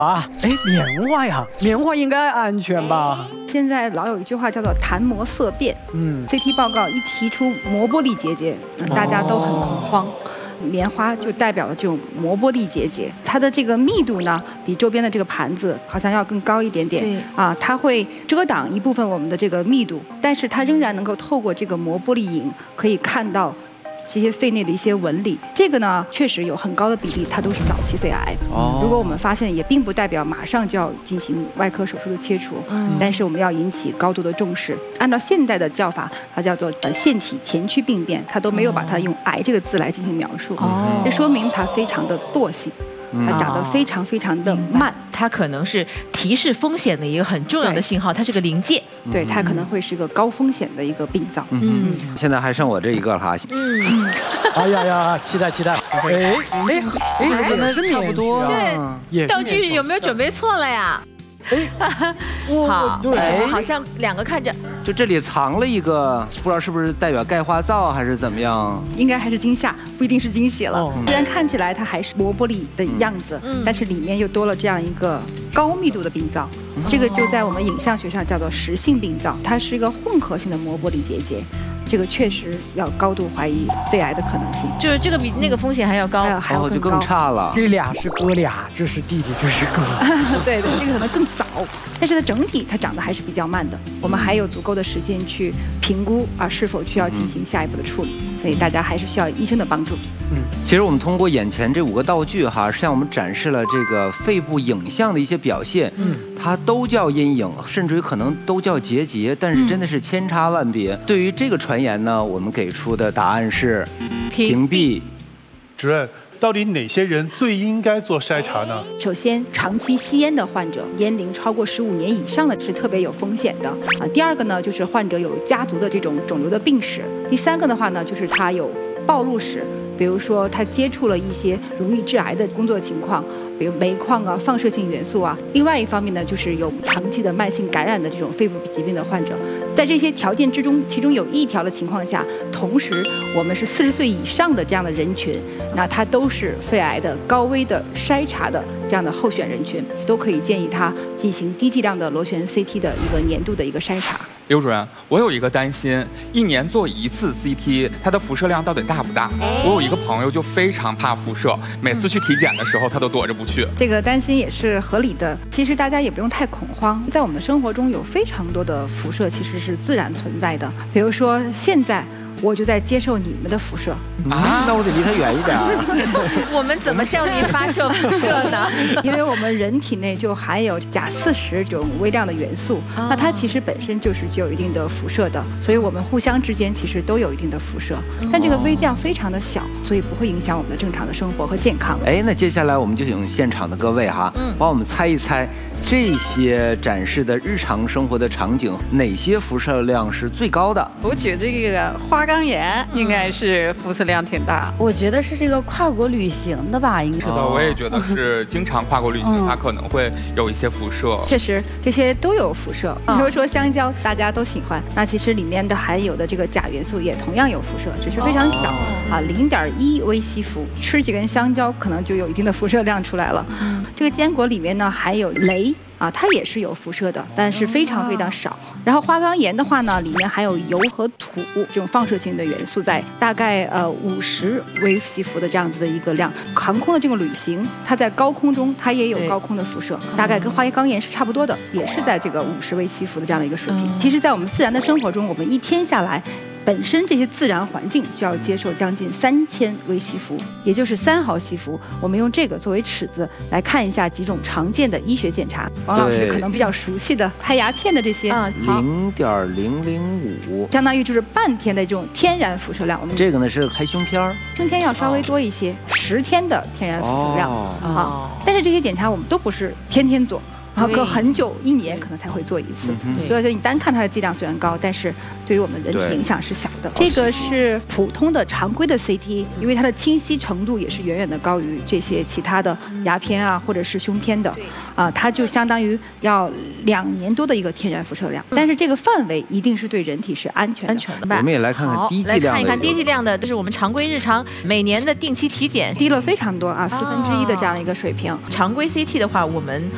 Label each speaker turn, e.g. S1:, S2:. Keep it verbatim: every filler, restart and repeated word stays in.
S1: 啊，哎，棉花呀，棉花应该安全吧？
S2: 现在老有一句话叫做谈膜色变，嗯 ，C T 报告一提出膜玻璃结节，大家都很恐慌。哦 棉花就代表了这种膜玻璃结节，它的这个密度呢，比周边的这个盘子好像要更高一点点。啊，它会遮挡一部分我们的这个密度，但是它仍然能够透过这个膜玻璃影可以看到这些肺内的一些纹理。这个呢，确实有很高的比例，它都是早期肺癌。哦，如果我们发现，也并不代表马上就要进行外科手术的切除。嗯，但是我们要引起高度的重视。按照现在的叫法，它叫做呃腺体前驱病变，它都没有把它用癌这个字来进行描述。哦，这说明它非常的惰性。 它长得非常非常的慢，
S3: 它可能是提示风险的一个很重要的信号，它是个临界，
S2: 对，它可能会是一个高风险的一个病灶。
S4: 嗯，现在还剩我这一个了哈。
S1: 嗯，哎呀呀，期待期待。哎哎哎，也是差不多。
S3: 这道具有没有准备错了呀？ 好，哎，好像两个看着，
S4: 就这里藏了一个，不知道是不是代表钙化灶还是怎么样？
S2: 应该还是惊吓，不一定是惊喜了。哦、虽然看起来它还是膜玻璃的样子，嗯、但是里面又多了这样一个高密度的病灶，嗯、这个就在我们影像学上叫做实性病灶，它是一个混合性的膜玻璃结节。 这个确实要高度怀疑肺癌的可能性，
S3: 就是这个比那个风险还要高，
S2: 还要
S4: 就更差了。
S1: 这俩是哥俩，这是弟弟，这是哥。
S2: 对对，这个可能更早，但是它整体它长得还是比较慢的。我们还有足够的时间去评估啊是否需要进行下一步的处理，所以大家还是需要医生的帮助。
S4: 嗯，其实我们通过眼前这五个道具哈，向我们展示了这个肺部影像的一些表现。嗯，它都叫阴影，甚至于可能都叫结节，但是真的是千差万别。嗯、对于这个传言呢，我们给出的答案是屏蔽。
S5: 主任，到底哪些人最应该做筛查呢？
S2: 首先，长期吸烟的患者，烟龄超过十五年以上的是特别有风险的啊。第二个呢，就是患者有家族的这种肿瘤的病史。第三个的话呢，就是他有暴露史。 比如说，他接触了一些容易致癌的工作情况，比如煤矿啊、放射性元素啊。另外一方面呢，就是有长期的慢性感染的这种肺部疾病的患者。在这些条件之中，其中有一条的情况下，同时我们是四十岁以上的这样的人群，那他都是肺癌的高危的筛查的这样的候选人群，都可以建议他进行低剂量的螺旋 C T 的一个年度的一个筛查。
S6: 刘主任，我有一个担心，一年做一次 C T， 它的辐射量到底大不大？我有一个朋友就非常怕辐射，每次去体检的时候他都躲着不去。
S2: 这个担心也是合理的。其实大家也不用太恐慌，在我们的生活中有非常多的辐射其实是自然存在的，比如说现在。 我就在接受你们的辐射
S4: 啊，那我得离它远一点。
S3: 我们怎么向你发射辐射呢？
S2: 因为我们人体内就含有钾四十这种微量的元素，啊、那它其实本身就是具有一定的辐射的，所以我们互相之间其实都有一定的辐射，但这个微量非常的小，所以不会影响我们的正常的生活和健康。
S4: 哎，那接下来我们就请现场的各位哈，嗯，帮我们猜一猜这些展示的日常生活的场景，哪些辐射量是最高的？
S7: 我觉得这个花岗岩应该是辐射量挺大。
S8: 我觉得是这个跨国旅行的吧，应该
S6: 是的，我也觉得是经常跨国旅行，它可能会有一些辐射。
S2: 确实，这些都有辐射。比如说香蕉，大家都喜欢，那其实里面的含有的这个钾元素也同样有辐射，只是非常小啊，零点一微西弗。吃几根香蕉可能就有一定的辐射量出来了。这个坚果里面呢含有镭。 啊，它也是有辐射的，但是非常非常少。然后花岗岩的话呢，里面含有油和土这种放射性的元素在，大概呃五十微西弗的这样子的一个量。航空的这个旅行，它在高空中它也有高空的辐射，大概跟花岗岩是差不多的，也是在这个五十微西弗的这样的一个水平。其实，在我们自然的生活中，我们一天下来。 本身这些自然环境就要接受将近三千微西弗，也就是三毫西弗。我们用这个作为尺子来看一下几种常见的医学检查。王老师可能比较熟悉的拍牙片的这些啊，
S4: 零点零零五，
S2: 相当于就是半天的这种天然辐射量。我们
S4: 这个呢是拍胸片儿，
S2: 胸片要稍微多一些，十天的天然辐射量啊。但是这些检查我们都不是天天做。 啊，隔很久，一年可能才会做一次。所以说，你单看它的剂量虽然高，但是对于我们人体影响是小的。这个是普通的常规的 C T， 因为它的清晰程度也是远远的高于这些其他的牙片啊或者是胸片的。啊，它就相当于要两年多的一个天然辐射量。但是这个范围一定是对人体是安全的。
S3: 安全的吧？
S4: 我们也来看看低剂量的。
S3: 来看一看低剂量的，这是我们常规日常每年的定期体检，
S2: 低了非常多啊，四分之一的这样的一个水平。
S3: 常规 C T 的话，我们